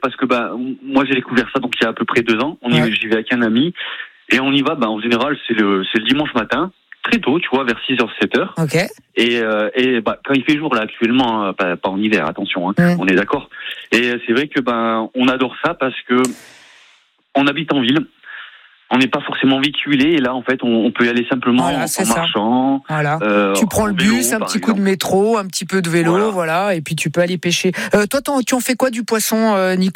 parce que moi j'ai découvert ça donc il y a à peu près 2 ans. J'y vais avec un ami et on y va. En général c'est le dimanche matin, très tôt, tu vois, vers 6h, 7h. Ok. Et quand il fait jour là actuellement, pas en hiver, attention, on est d'accord. Et c'est vrai que on adore ça parce que on habite en ville. On n'est pas forcément véhiculé et là en fait on peut y aller simplement en marchant. Voilà. Tu prends le bus, un petit coup de métro, un petit peu de vélo, voilà, et puis tu peux aller pêcher. Toi, tu en fais quoi du poisson, Nico ?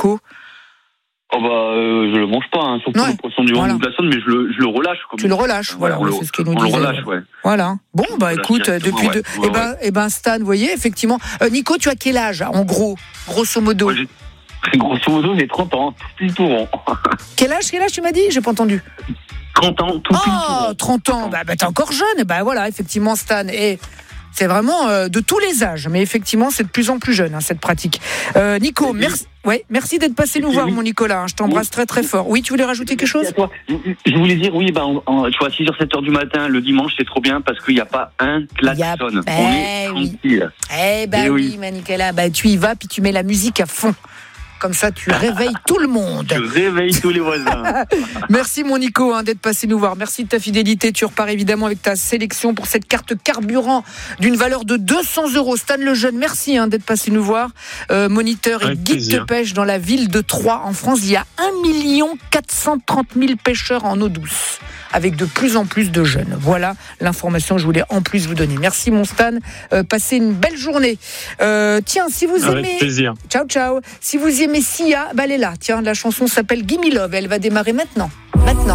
Je le mange pas, surtout le poisson du haut de la Saône, mais je le relâche. Tu le relâches, voilà, c'est ce qu'il nous disait. On le relâche, ouais. Voilà. Bon, écoute, depuis Stan, vous voyez, effectivement. Nico, tu as quel âge, en gros, grosso modo ? Grosso modo, j'ai 30 ans, tout rond. Quel âge tu m'as dit ? J'ai pas entendu. 30 ans, tout rond. 30 ans, t'es encore jeune. Et voilà, effectivement, Stan. Et c'est vraiment de tous les âges. Mais effectivement, c'est de plus en plus jeune, cette pratique. Nico, merci d'être passé nous voir, mon Nicolas. Je t'embrasse très, très fort. Oui, tu voulais rajouter quelque chose ? Je voulais dire, tu vois, 6h, 7h du matin, le dimanche, c'est trop bien parce qu'il n'y a pas un klaxon. On est tranquille. Oui, Nicolas, tu y vas, puis tu mets la musique à fond. Comme ça, tu réveilles tout le monde. Je réveille tous les voisins. Merci, mon Nico, d'être passé nous voir. Merci de ta fidélité. Tu repars évidemment avec ta sélection pour cette carte carburant d'une valeur de 200 €. Stan Lejeune, merci d'être passé nous voir. Moniteur et guide de pêche dans la ville de Troyes, en France. Il y a 1 430 000 pêcheurs en eau douce, avec de plus en plus de jeunes. Voilà l'information que je voulais en plus vous donner. Merci, mon Stan. Passez une belle journée. Tiens, si vous aimez... Avec plaisir. Ciao, ciao. Si vous aimez Sia, elle est là. Tiens, la chanson s'appelle Gimme Love. Elle va démarrer maintenant.